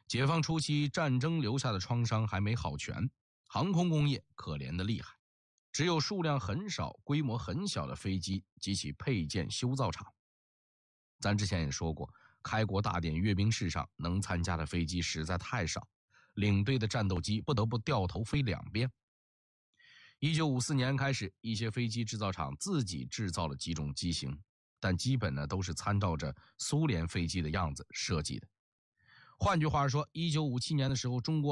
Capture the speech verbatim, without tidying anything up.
解放初期战争留下的创伤还没好全，航空工业可怜的厉害，只有数量很少、规模很小的飞机及其配件修造厂。咱之前也说过，开国大典阅兵式上能参加的飞机实在太少，领队的战斗机不得不掉头飞两遍。一九五四年开始，一些飞机制造厂自己制造了几种机型，但基本呢都是参照着苏联飞机的样子设计的。换句话说，一九五七年的时候，中国